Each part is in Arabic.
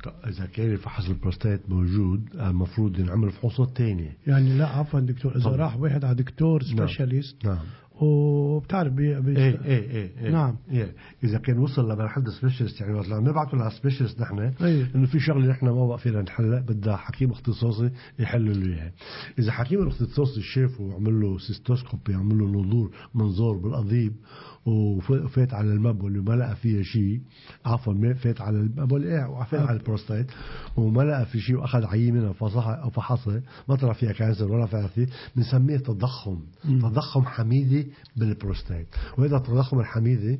إذا كان فحص البروستات موجود المفروض ينعمل فحوصات تانية. يعني لا عفوا دكتور، إذا راح واحد على دكتور سبيشاليست نعم. وبتعرف ايه نعم إيه. اذا كان وصل لمرحله سبيشالست، يعني وقت نبعته للسبيشالست نحن انه في شغله نحن ما بقى فينا نحلها، بدها حكيم اختصاصي يحل له اياها. اذا حكيم الاختصاصي شافه وعمل له سيستوسكوبي، عمل له منظور بالقضيب وفات على المبول وما لقى فيها شيء، عفوا فات على المبول وفات على البروستات وما لقى في شيء، واخذ عينه منها فحصها ما طلع فيها كانسر ولا فيها فيه، بنسميه تضخم حميدي بالبروستات. وهذا التضخم الحميدي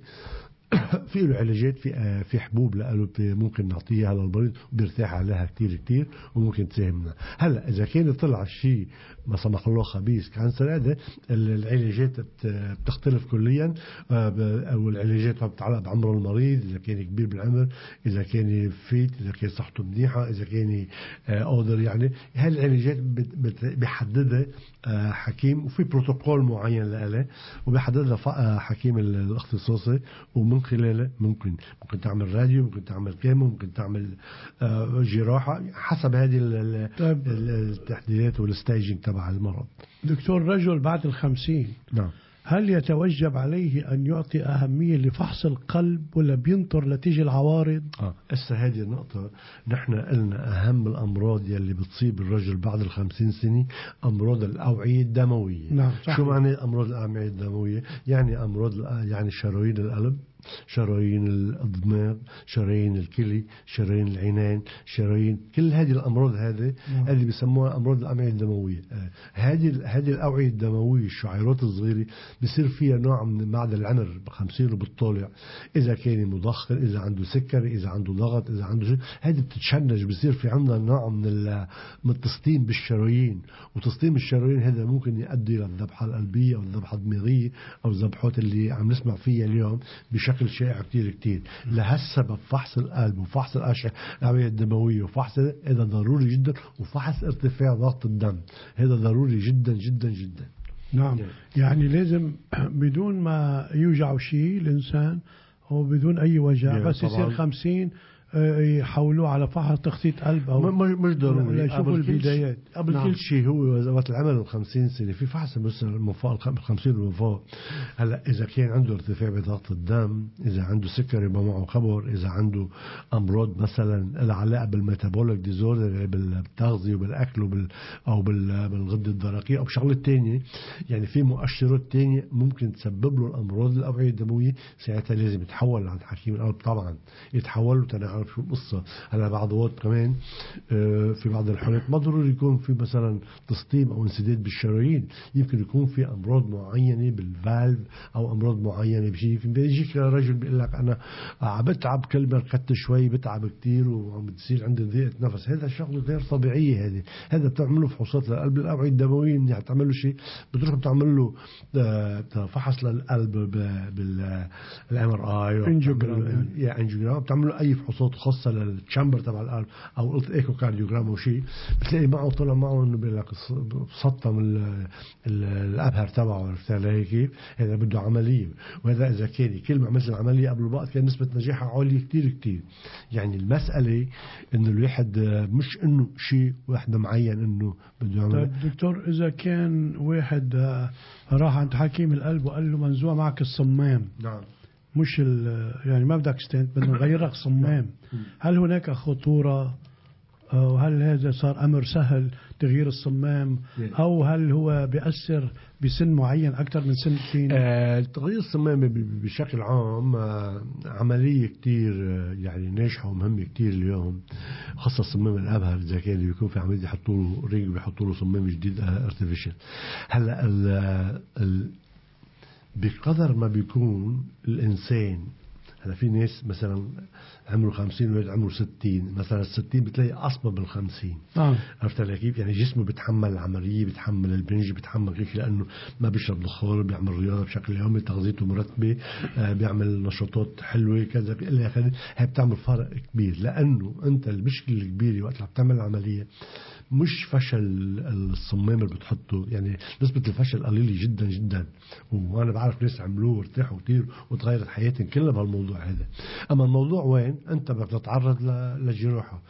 في له علاجات، في حبوب له ممكن نعطيها للمريض وبيرتاح عليها كتير كتير وممكن تساهمنا. هلا اذا كان طلع شيء ما سمح الله خبيث كانسر، هذا العلاجات بتختلف كليا، او العلاجات بتتعلق بعمر المريض، اذا كان كبير بالعمر، اذا كان فيت، اذا كان صحته منيحه، اذا كان قادر. يعني هالعلاجات بيحددها حكيم، وفي بروتوكول معين له وبيحددها حكيم الاختصاصي، ومن خلاله ممكن تعمل راديو، ممكن تعمل كيمو، ممكن تعمل جراحة حسب هذه التحديدات والستاجينج تبع المرض. دكتور، رجل بعد 50 نعم، هل يتوجب عليه أن يعطي أهمية لفحص القلب ولا بينطر لتيجي العوارض؟ هسه هذه النقطة نحن قلنا أهم الأمراض يلي بتصيب الرجل بعد 50 سنة أمراض الأوعية الدموية. نعم، شو معنى أمراض الأوعية الدموية؟ يعني يعني شرايين القلب، شرايين الدماغ، شرايين الكلي، شرايين العينين، شرايين، كل هذه الأمراض هذه بيسموها أمراض الأوعية الدموية. هذه الأوعية الدموية الشعيرات الصغيرة بيصير فيها نوع من بعد العمر ب50 وبالطالع، إذا كان مدخن، إذا عنده سكري، إذا عنده ضغط، إذا عنده شيء، هذه بتتشنج، بيصير في عندنا نوع من التسطيم بالشرايين. وتسطيم الشرايين هذا ممكن يؤدي للذبحة القلبية أو الذبحة الدماغية أو الذبحات اللي عم نسمع فيها اليوم بشكل شائع كتير. لهالسبب فحص القلب وفحص الأوعية الدموية وفحص هذا ضروري جدا، وفحص ارتفاع ضغط الدم هذا ضروري جدا جدا جدا. نعم، يعني لازم بدون ما يوجع شيء الإنسان وبدون أي وجع، بس يصير 50 يحولوه على فحص تخطيط قلب أو مش ضروري يشوفوا البدايات. قبل كل شيء هو وقت العمل 50 سنة في فحص بس من فوق 50 ومن فوق. هلا إذا كان عنده ارتفاع بضغط الدم، إذا عنده سكري يبقى معه خبر، إذا عنده أمراض مثلا العلاقة بالميتابوليك ديزوردر بالتغذية وبالأكل أو بالغدة الدرقية أو بشغلة تانية، يعني في مؤشرات تانية ممكن تسبب له الأمراض الأوعية الدموية، ساعتها لازم يتحول عند حكيم القلب. طبعا يتحول له تنعرف شو القصة. هلا بعض وقت كمان في بعض الحالات ما ضروري يكون في مثلا تسطيم أو انسداد بالشرايين، يمكن يكون في أمراض معينة بالفالف أو أمراض معينة بشيء. بيجيك رجل بيقول لك أنا بتعب كل ما ركضت شوي بتعب كتير وعم بتصير عندي ضيقة نفس، هذا شغله غير طبيعية. هذا بتعمله فحوصات للقلب الأوعية الدموية، إني هتعمل له شيء بتروح بتعمل له فحص للقلب بالMRI انجيوجرام، بتعمل له أي فحوصات خاصة للتشامبر تبع القلب أو قلت إيكو كارديوجرام أو شيء، بتلاقي معه طلع معه إنه بيقول لك سطم الأبهر تبعه، عرفت علي كيف؟ هذا بده عملية. وهذا إذا كان كل ما عملت العملية قبل الوقت كان نسبة نجاحها عالية كتير. يعني المسألة إنه الواحد مش إنه شيء واحد معين إنه بده يعمل. طيب دكتور، إذا كان واحد راح عند حكيم القلب وقال له منزوع معك الصمام، نعم، مش يعني ما بدك ستنت، بدنا نغير لك صمام، هل هناك خطورة؟ وهل هذا صار أمر سهل تغيير الصمام، أو هل هو بيأثر بسن معين أكثر من سن التين؟ تغيير الصمام بشكل عام عملية كتير يعني ناجحة ومهمة كتير اليوم، خاصة الصمام الأبهر. إذا كان بيكون في عملية يحطوا له رينج ويحطوا له صمام جديد ارتفيشال. هلا بقدر ما بيكون الإنسان، هلا في ناس مثلا عمره 50 وواحد عمره 60، مثلا 60 بتلاقي أصبب بال50. عرفت علي كيف؟ يعني جسمه بتحمل العملية، بتحمل البنج، بتحمل غير، لأنه ما بيشرب دخان، بيعمل رياضة بشكل يومي، تغذيته مرتبة، بيعمل نشاطات حلوة كذا إلى آخره. هي بتعمل فرق كبير، لأنه أنت المشكلة الكبيرة وقت اللي بتعمل العملية مش فشل الصمام اللي بتحطه، يعني نسبة الفشل قليلة جدا جدا، وأنا بعرف ناس عملوه وارتاحوا كتير وتغيرت حياتهم كلها بهالموضوع هذا. أما الموضوع وين أنت بدك تتعرض لجراحة،